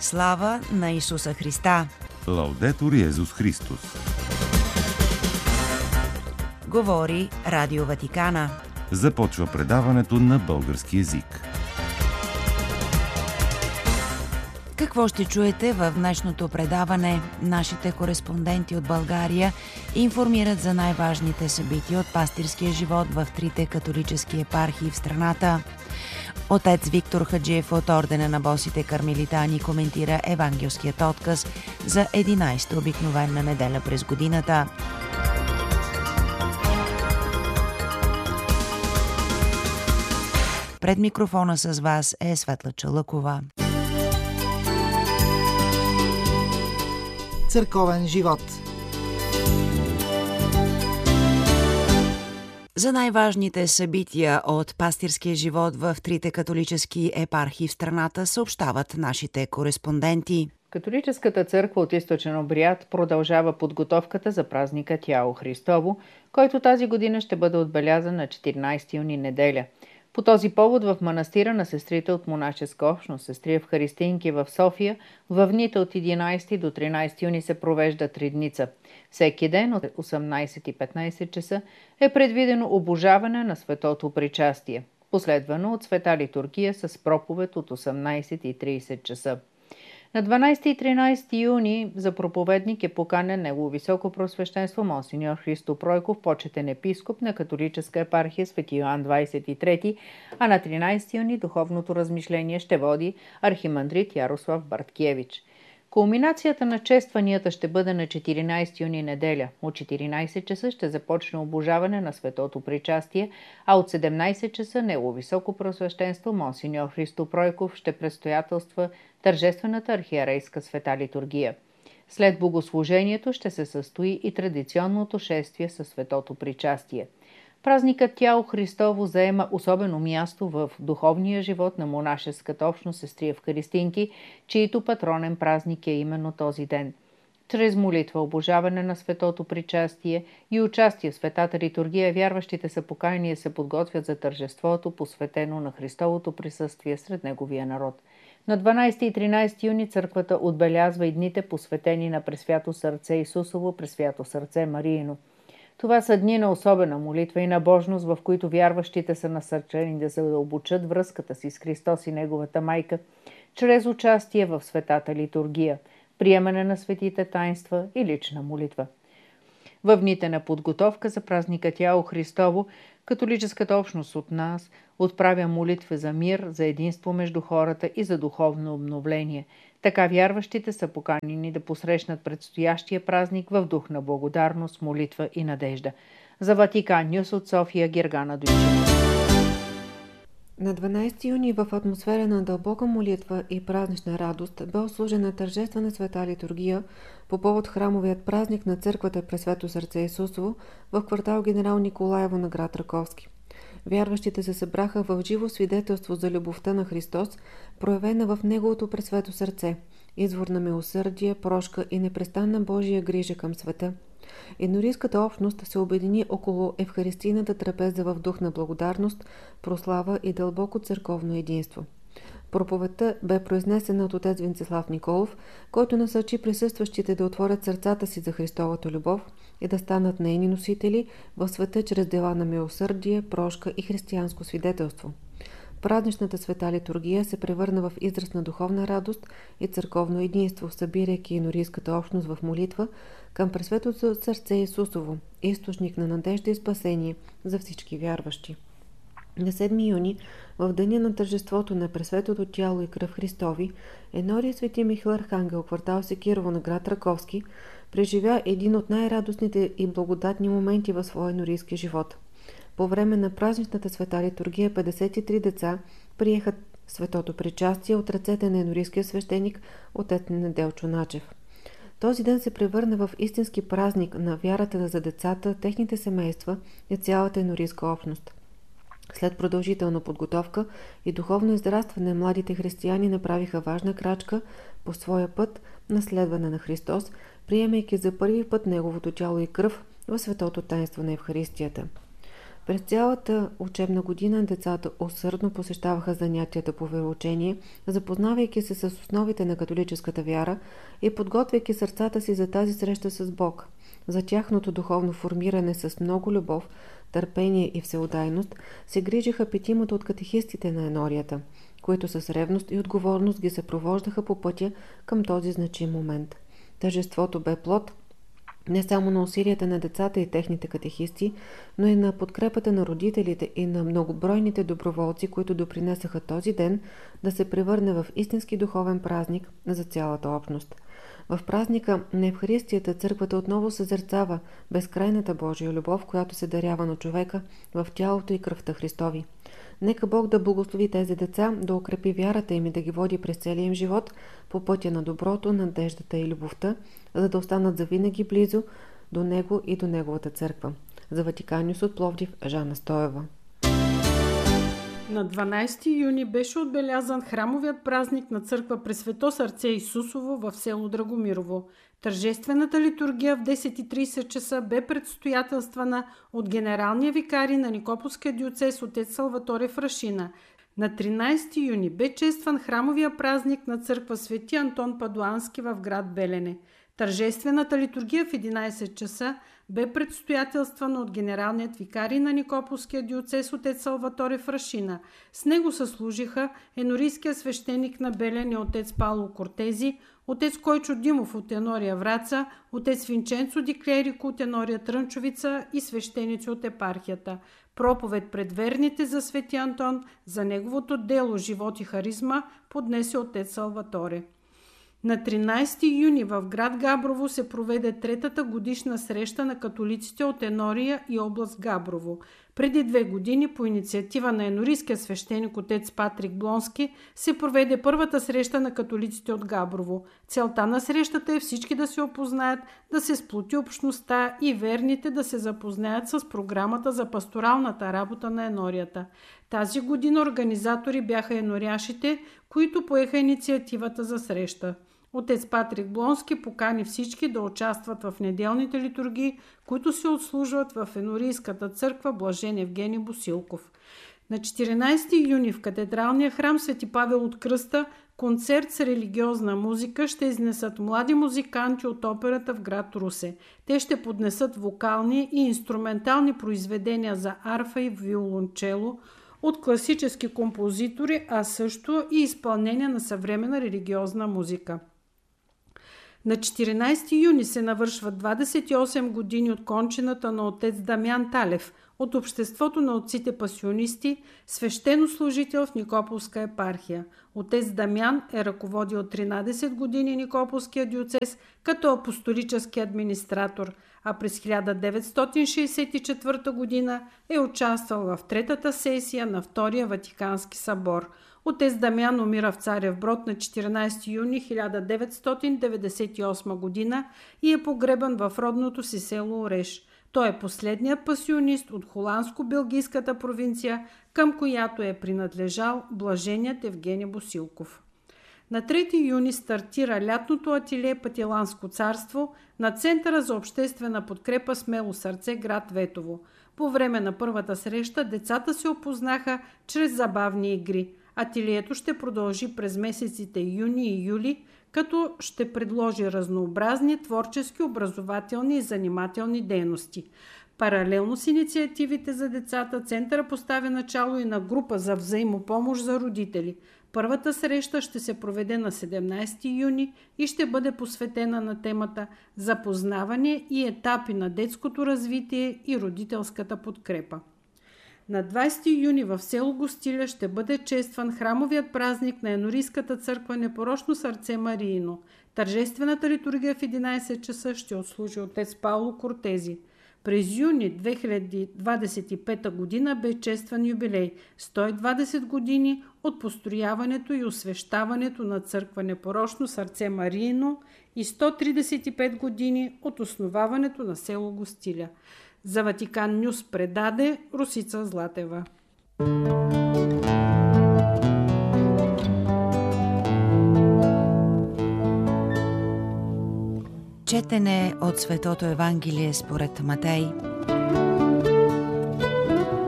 Слава на Исуса Христа! Лаудетур Йезус Христос! Говори Радио Ватикана. Започва предаването на български език. Какво ще чуете в днешното предаване? Нашите кореспонденти от България информират за най-важните събития от пастирския живот в трите католически епархии в страната. Отец Виктор Хаджиев от Ордена на босите кармелитани коментира евангелският отказ за 11-та обикновена неделя през годината. Пред микрофона с вас е Светла Чалъкова. Църковен живот. За най-важните събития от пастирския живот в трите католически епархии в страната съобщават нашите кореспонденти. Католическата църква от Източен обряд продължава подготовката за празника Тяло Христово, който тази година ще бъде отбелязан на 14 юни неделя. По този повод в манастира на сестрите от монашеска общност Сестри Евхаристийнки в София в дните от 11 до 13 юни се провежда тридница. Всеки ден от 18:15 часа е предвидено обожаване на Светото Причастие, последвано от света литургия с проповед от 18:30 часа. На 12 и 13 юни за проповедник е поканен Негово високо просвещенство монсеньор Христо Пройков, почетен епископ на католическа епархия Свети Йоан 23, а на 13 юни духовното размишление ще води архимандрит Ярослав Барткевич. Кулминацията на честванията ще бъде на 14 юни неделя. От 14 часа ще започне обожаване на Светото Причастие, а от 17 часа Негово високо просвещенство монсеньор Христо Пройков ще предстоятелства тържествената архиерейска света литургия. След богослужението ще се състои и традиционното шествие със Светото Причастие. Празникът Тяло Христово заема особено място в духовния живот на монашеската общност Сестри Евхаристийнки, чието патронен празник е именно този ден. Чрез молитва, обожаване на Светото Причастие и участие в светата литургия, вярващите са поканени да се подготвят за тържеството, посветено на Христовото присъствие сред Неговия народ. На 12 и 13 юни църквата отбелязва и дните, посветени на Пресвято сърце Исусово, Пресвято сърце Мариино. Това са дни на особена молитва и набожност, в които вярващите са насърчени да задълбочат връзката си с Христос и Неговата майка, чрез участие в светата литургия, приемане на светите таинства и лична молитва. В дните на подготовка за празника Тяло Христово, католическата общност от нас отправя молитви за мир, за единство между хората и за духовно обновление. Така вярващите са поканени да посрещнат предстоящия празник в дух на благодарност, молитва и надежда. За Ватикан Нюс от София, Гергана Дойчева. На 12 юни в атмосфера на дълбока молитва и празнична радост бе отслужена тържествена света литургия по повод храмовият празник на църквата Пресвято сърце Исусово в квартал Генерал Николаево на град Раковски. Вярващите се събраха в живо свидетелство за любовта на Христос, проявена в Неговото Пресвето сърце, извор на милосърдие, прошка и непрестанна Божия грижа към света. Енорийската общност се обедини около евхаристийната трапеза в дух на благодарност, прослава и дълбоко църковно единство. Проповедта бе произнесена от отец Венцислав Николов, който насърчи присъстващите да отворят сърцата си за Христовата любов и да станат нейни носители в света чрез дела на милосърдие, прошка и християнско свидетелство. Празничната света литургия се превърна в израз на духовна радост и църковно единство, събирайки енорийската общност в молитва към Пресветото сърце Исусово, източник на надежда и спасение за всички вярващи. На 7 юни, в деня на тържеството на Пресветото тяло и кръв Христови, енорий Свети Михаил Архангел, квартал Секирово на град Раковски, преживя един от най-радостните и благодатни моменти в своя енорийски живот. По време на празничната света литургия 53 деца приеха Светото Причастие от ръцете на енорийския свещеник отец Неделчо Начев. Този ден се превърна в истински празник на вярата за децата, техните семейства и цялата енорийска общност. След продължителна подготовка и духовно израстване, младите християни направиха важна крачка по своя път на следване на Христос, приемайки за първи път Неговото тяло и кръв в светото таинство на Евхаристията. През цялата учебна година децата усърдно посещаваха занятията по вероучение, запознавайки се с основите на католическата вяра и подготвяйки сърцата си за тази среща с Бог. За тяхното духовно формиране с много любов, търпение и всеотдайност се грижиха петимата от катехистите на енорията, които с ревност и отговорност ги съпровождаха по пътя към този значим момент. Тържеството бе плод не само на усилията на децата и техните катехисти, но и на подкрепата на родителите и на многобройните доброволци, които допринесаха този ден да се превърне в истински духовен празник за цялата общност. В празника на Евхаристията църквата отново съзерцава безкрайната Божия любов, която се дарява на човека в тялото и кръвта Христови. Нека Бог да благослови тези деца, да укрепи вярата им и да ги води през целия им живот по пътя на доброто, надеждата и любовта, за да останат завинаги близо до Него и до Неговата църква. За Ватикан Нюс от Пловдив, Жана Стоева. На 12 юни беше отбелязан храмовият празник на църква Пресвето сърце Исусово в село Драгомирово. Тържествената литургия в 10:30 часа бе предстоятелствана от генералния викарий на Никополския диоцез отец Салваторе Фрашина. На 13 юни бе честван храмовия празник на църква Свети Антон Падуански в град Белене. Тържествената литургия в 11 часа бе предстоятелствана от генералният викарий на Никополския диоцез отец Салваторе Фрашина. С него съслужиха енорийския свещеник на Белене отец Пауло Кортези, отец Койчо Димов от енория Враца, отец Винченцо Ди Клерико от енория Трънчовица и свещеници от епархията. Проповед пред верните за Свети Антон, за неговото дело, живот и харизма, поднесе отец Салваторе. На 13 юни в град Габрово се проведе третата годишна среща на католиците от Енория и област Габрово. Преди 2 години по инициатива на енорийския свещеник отец Патрик Блонски се проведе първата среща на католиците от Габрово. Целта на срещата е всички да се опознаят, да се сплоти общността и верните да се запознаят с програмата за пасторалната работа на енорията. Тази година организатори бяха еноряшите, които поеха инициативата за среща. Отец Патрик Блонски покани всички да участват в неделните литургии, които се отслужват в енорийската църква Блажен Евгений Босилков. На 14 юни в катедралния храм Свети Павел от Кръста концерт с религиозна музика ще изнесат млади музиканти от операта в град Русе. Те ще поднесат вокални и инструментални произведения за арфа и виолончело от класически композитори, а също и изпълнение на съвременна религиозна музика. На 14 юни се навършват 28 години от кончината на отец Дамян Талев от Обществото на отците пасионисти, свещенослужител в Никополска епархия. Отец Дамян е ръководил 13 години Никополския диоцез като апостолически администратор, а през 1964 година е участвал в третата сесия на Втория Ватикански събор. Отец Дамян умира в Царев Брод на 14 юни 1998 година и е погребан в родното си село Ореш. Той е последният пасионист от холандско-белгийската провинция, към която е принадлежал блаженият Евгений Босилков. На 3 юни стартира лятното ателие Пателанско царство на Центъра за обществена подкрепа Смело сърце, град Ветово. По време на първата среща децата се опознаха чрез забавни игри. Ателието ще продължи през месеците юни и юли, като ще предложи разнообразни творчески, образователни и занимателни дейности. Паралелно с инициативите за децата, Центъра поставя начало и на група за взаимопомощ за родители. Първата среща ще се проведе на 17 юни и ще бъде посветена на темата запознаване и етапи на детското развитие и родителската подкрепа. На 20 юни в село Гостиля ще бъде честван храмовият празник на енорийската църква Непорочно сърце Мариино. Тържествената литургия в 11 часа ще отслужи отец Пауло Кортези. През юни 2025 година бе честван юбилей – 120 години от построяването и освещаването на църква Непорочно сърце Мариино и 135 години от основаването на село Гостиля. За Ватикан Нюс предаде Русица Златева. Четене от Светото Евангелие според Матей.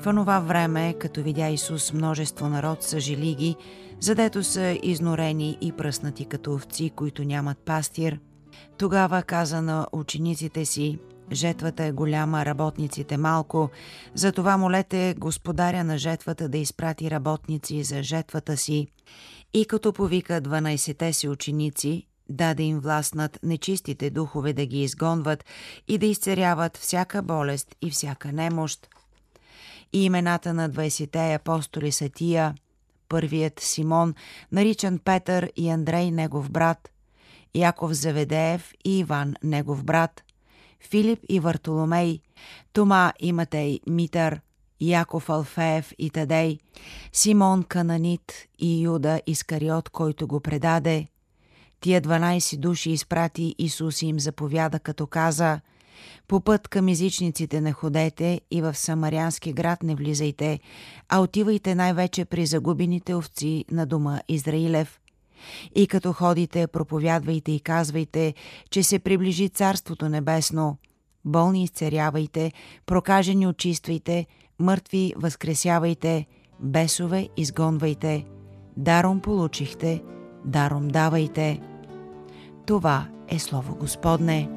В онова време, като видя Исус множество народ, съжали ги, задето са изнорени и пръснати като овци, които нямат пастир, тогава каза на учениците си: жетвата е голяма, работниците малко, затова молете господаря на жетвата да изпрати работници за жетвата си. И като повика 12-те си ученици, даде им власт над нечистите духове да ги изгонват и да изцеряват всяка болест и всяка немощ. И имената на 20-те апостоли са тия: първият Симон, наричан Петър, и Андрей, негов брат, Яков Заведеев и Иван, негов брат, Филип и Вартоломей, Тома и Матей Митър, Яков Алфеев и Тадей, Симон Кананит и Юда Искариот, който го предаде. Тия 12 души изпрати Исус и им заповяда, като каза: по път към езичниците не ходете и в самарянски град не влизайте, а отивайте най-вече при загубените овци на дома Израилев. И като ходите, проповядвайте и казвайте, че се приближи Царството Небесно. Болни изцерявайте, прокажени очиствайте, мъртви възкресявайте, бесове изгонвайте. Даром получихте, даром давайте. Това е Слово Господне.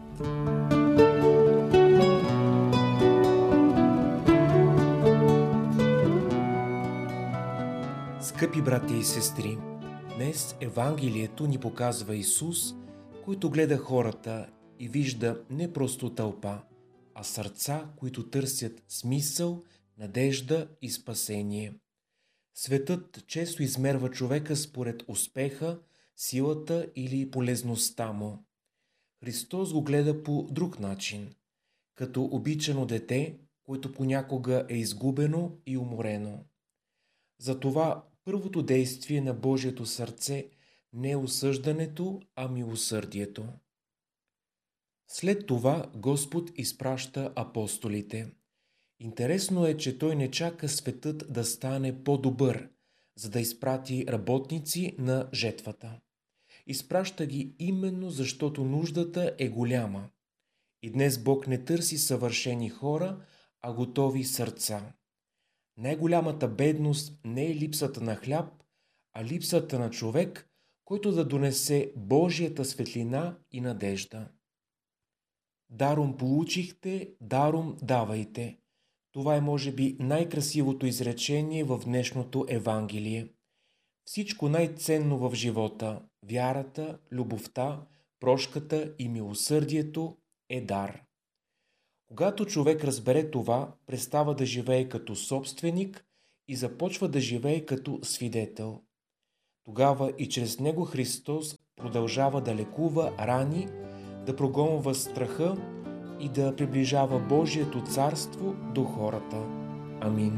Скъпи братя и сестри, днес Евангелието ни показва Исус, който гледа хората и вижда не просто тълпа, а сърца, които търсят смисъл, надежда и спасение. Светът често измерва човека според успеха, силата или полезността му. Христос го гледа по друг начин, като обичано дете, което понякога е изгубено и уморено. Затова първото действие на Божието сърце не е осъждането, а милосърдието. След това Господ изпраща апостолите. Интересно е, че Той не чака светът да стане по-добър, за да изпрати работници на жетвата. Изпраща ги именно защото нуждата е голяма. И днес Бог не търси съвършени хора, а готови сърца. Най-голямата бедност не е липсата на хляб, а липсата на човек, който да донесе Божията светлина и надежда. Даром получихте, даром давайте. Това е може би най-красивото изречение в днешното Евангелие. Всичко най-ценно в живота – вярата, любовта, прошката и милосърдието е дар. Когато човек разбере това, престава да живее като собственик и започва да живее като свидетел. Тогава и чрез него Христос продължава да лекува рани, да прогонва страха и да приближава Божието царство до хората. Амин.